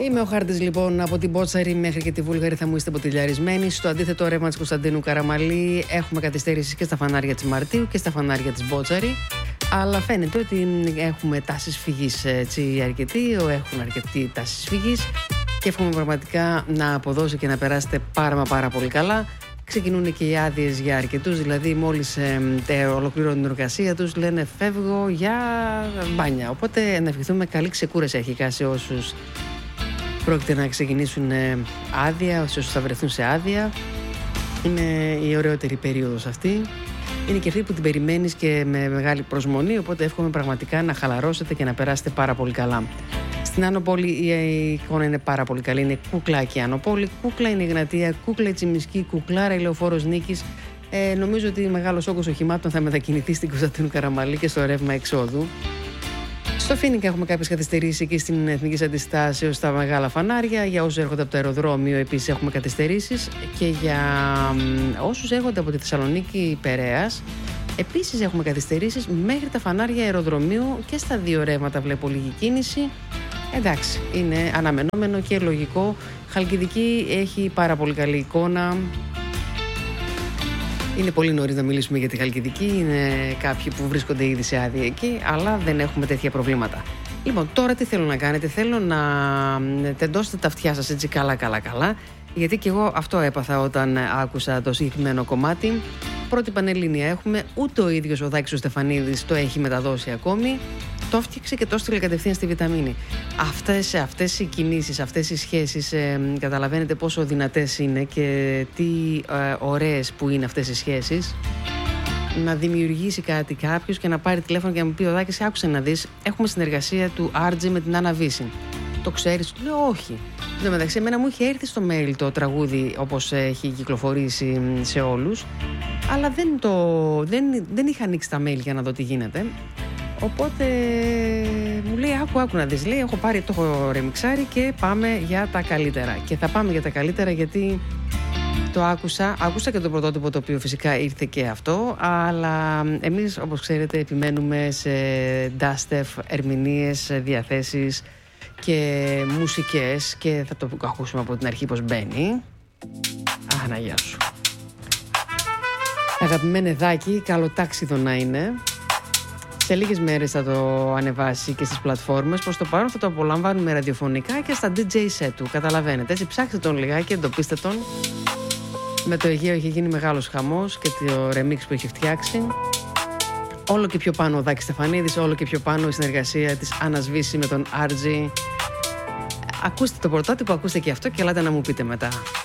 Είμαι ο Χάρτης λοιπόν από την Μπότσαρη μέχρι και τη Βούλγαρη, θα μου είστε ποτηλιαρισμένοι. Στο αντίθετο ρεύμα της Κωνσταντίνου Καραμαλή έχουμε καθυστέρηση και στα φανάρια της Μαρτίου και στα φανάρια της Μπότσαρη. Αλλά φαίνεται ότι έχουμε τάσεις φυγής αρκετοί, έχουν αρκετή τάσεις φυγής και εύχομαι πραγματικά να αποδώσει και να περάσετε πάρα πολύ καλά. Ξεκινούν και οι άδειες για αρκετούς, δηλαδή μόλις ολοκληρώνουν την εργασία τους λένε φεύγω για μπάνια. Οπότε να ευχηθούμε καλή ξεκούραση αρχικά σε όσους πρόκειται να ξεκινήσουν άδεια, σε όσους θα βρεθούν σε άδεια. Είναι η ωραιότερη περίοδος αυτή. Είναι και αυτή που την περιμένεις και με μεγάλη προσμονή, οπότε εύχομαι πραγματικά να χαλαρώσετε και να περάσετε πάρα πολύ καλά. Στην Άνω Πόλη η εικόνα είναι πάρα πολύ καλή. Είναι Κούκλα και Άνω Πόλη, Κούκλα είναι η Εγνατία, Κούκλα η Τσιμισκή, Κουκλάρα η Λεωφόρος Νίκης. Νομίζω ότι μεγάλος όγκος οχημάτων θα μετακινηθεί στην Κωνσταντίνου Καραμαλή και στο ρεύμα εξόδου. Στο Φοίνικα έχουμε κάποιες καθυστερήσεις εκεί στην Εθνικής Αντιστάσεως στα μεγάλα φανάρια. Για όσους έρχονται από το αεροδρόμιο επίσης έχουμε καθυστερήσεις. Και για όσους έρχονται από τη Θεσσαλονίκη Περαίας επίσης έχουμε καθυστερήσεις μέχρι τα φανάρια αεροδρομίου και στα δύο ρεύματα βλέπω λίγη κίνηση. Εντάξει, είναι αναμενόμενο και λογικό. Χαλκιδική έχει πάρα πολύ καλή εικόνα. Είναι πολύ νωρίς να μιλήσουμε για τη Χαλκιδική. Είναι κάποιοι που βρίσκονται ήδη σε άδεια εκεί, αλλά δεν έχουμε τέτοια προβλήματα. Λοιπόν, τώρα τι θέλω να κάνετε? Θέλω να τεντώσετε τα αυτιά σας έτσι καλά, γιατί και εγώ αυτό έπαθα όταν άκουσα το συγκεκριμένο κομμάτι. Πρώτη Πανελλήνια έχουμε, ούτε ο ίδιος ο Δάκης ο Στεφανίδης το έχει μεταδώσει ακόμη. Το έφτιαξε και το έστειλε κατευθείαν στη Βιταμίνη. Αυτές οι κινήσεις, αυτές οι σχέσεις, καταλαβαίνετε πόσο δυνατές είναι και τι ωραίες που είναι αυτές οι σχέσεις. Να δημιουργήσει κάτι κάποιος και να πάρει τηλέφωνο και να μου πει: ο Δάκης, άκουσε να δεις, έχουμε συνεργασία του RG με την Άννα Βύση. Το ξέρεις? Του λέω όχι. Εν τω μεταξύ, εμένα μου είχε έρθει στο mail το τραγούδι όπως έχει κυκλοφορήσει σε όλους, αλλά δεν είχα ανοίξει τα mail για να δω τι γίνεται. Οπότε μου λέει: άκου να δεις, λέει, έχω πάρει, το έχω ρεμιξάρει και πάμε για τα καλύτερα. Και θα πάμε για τα καλύτερα γιατί το άκουσα και το πρωτότυπο, το οποίο φυσικά ήρθε και αυτό, αλλά εμείς όπως ξέρετε επιμένουμε σε dust-off, ερμηνείες, διαθέσεις και μουσικές και θα το ακούσουμε από την αρχή πως μπαίνει. Αναγιά σου. Αγαπημένε Δάκη, καλοτάξιδο να είναι. Σε λίγες μέρες θα το ανεβάσει και στις πλατφόρμες. Προς το παρόν θα το απολαμβάνουμε ραδιοφωνικά και στα DJ set του. Καταλαβαίνετε, έτσι ψάξτε τον λιγάκι, εντοπίστε τον. Με το Αιγαίο έχει γίνει μεγάλος χαμός και το remix που έχει φτιάξει. Όλο και πιο πάνω ο Δάκης Στεφανίδης, όλο και πιο πάνω η συνεργασία της Άννας Βύση με τον RG. Ακούστε το πρωτότυπο, ακούστε και αυτό και ελάτε να μου πείτε μετά.